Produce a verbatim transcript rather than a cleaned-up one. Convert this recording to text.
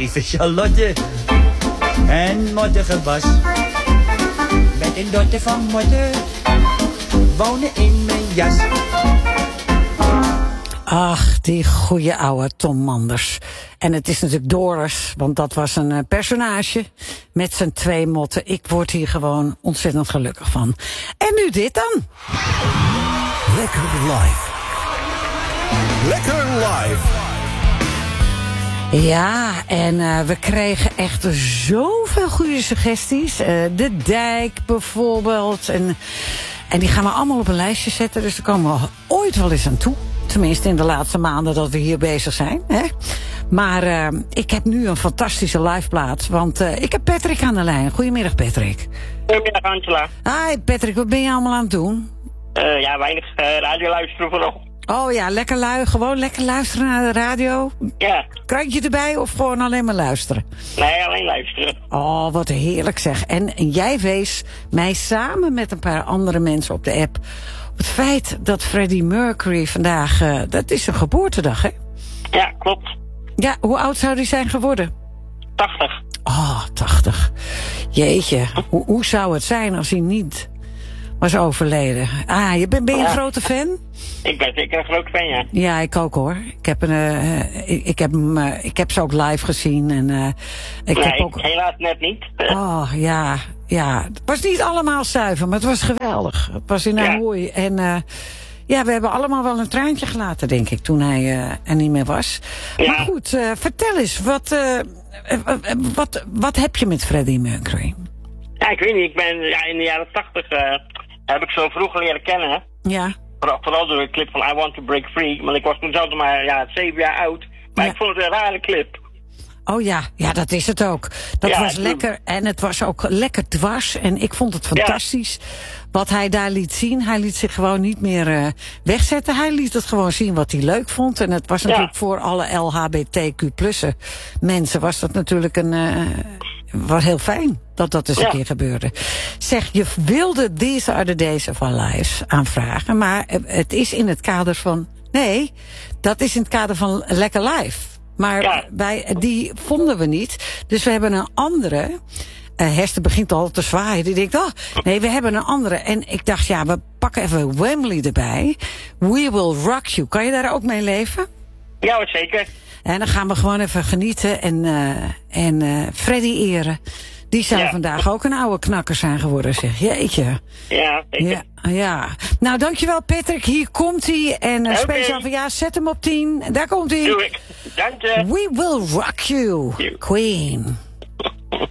lieve Charlotte. En moddige Bas. Met een dochter van moeder. Wonen in mijn jas. Ach, die goeie oude Tom Manders. En het is natuurlijk Doris, want dat was een uh, personage met zijn twee motten. Ik word hier gewoon ontzettend gelukkig van. En nu dit dan. Lekker live. Lekker live. Ja, en uh, we kregen echt zoveel goede suggesties. Uh, de Dijk bijvoorbeeld. En, en die gaan we allemaal op een lijstje zetten. Dus daar komen we ooit wel eens aan toe. Tenminste in de laatste maanden dat we hier bezig zijn. Hè? Maar uh, ik heb nu een fantastische liveplaat. Want uh, ik heb Patrick aan de lijn. Goedemiddag, Patrick. Goedemiddag, Angela. Hi, Patrick. Wat ben je allemaal aan het doen? Uh, ja, weinig uh, radio luisteren vooral. Oh ja, lekker lui. Gewoon lekker luisteren naar de radio. Ja. Krantje erbij of gewoon alleen maar luisteren? Nee, alleen luisteren. Oh, wat heerlijk zeg. En, en jij wees mij samen met een paar andere mensen op de app op het feit dat Freddie Mercury vandaag, uh, dat is zijn geboortedag, hè? Ja, klopt. Ja, hoe oud zou die zijn geworden? tachtig. Oh, tachtig. Jeetje, hoe, hoe zou het zijn als hij niet was overleden? Ah, je ben, ben je een Ja. grote fan? Ik ben zeker een groot fan, ja. Ja, ik ook hoor. Ik heb, een, uh, ik, ik, heb hem, uh, ik heb ze ook live gezien. En, uh, ik nee, heb ook... helaas net niet. Oh, ja, ja. Het was niet allemaal zuiver, maar het was geweldig. Het was in Ja. Ahoy. En uh, ja, we hebben allemaal wel een traantje gelaten, denk ik, toen hij uh, er niet meer was. Ja. Maar goed, uh, vertel eens, wat, uh, uh, wat, wat heb je met Freddie Mercury? Ja, ik weet niet. Ik ben ja, in de jaren tachtig uh, heb ik zo vroeg leren kennen. Ja. Vooral, vooral door de clip van I Want to Break Free. Want ik was toen zelf nog maar ja, zeven jaar oud. Maar Ja. ik vond het een rare clip. Oh ja, ja, dat is het ook. Dat Ja, was het- lekker en het was ook lekker dwars. En ik vond het fantastisch wat hij daar liet zien. Hij liet zich gewoon niet meer uh, wegzetten. Hij liet het gewoon zien wat hij leuk vond. En het was Ja. natuurlijk voor alle L H B T Q plus mensen was dat natuurlijk een... Uh, was heel fijn dat dat eens Ja. een keer gebeurde. Zeg, je wilde These Are The Days of Our Lives aanvragen. Maar het is in het kader van... Nee, dat is in het kader van Lekker Live. Maar Ja. wij, die vonden we niet. Dus we hebben een andere. Uh, Hester begint al te zwaaien. Die denkt, oh, nee, we hebben een andere. En ik dacht, ja, we pakken even Wembley erbij. We Will Rock You. Kan je daar ook mee leven? Ja, hoor, zeker. En dan gaan we gewoon even genieten. En, uh, en uh, Freddy eren. Die zou Ja. vandaag ook een oude knakker zijn geworden, zeg. Jeetje. Ja, zeker. Ja, ja. Nou, dankjewel Patrick. Hier komt hij. En uh, Oké. speciaal van ja, zet hem op tien. Daar komt hij. Doe ik. Dank je. We Will Rock You. You. Queen.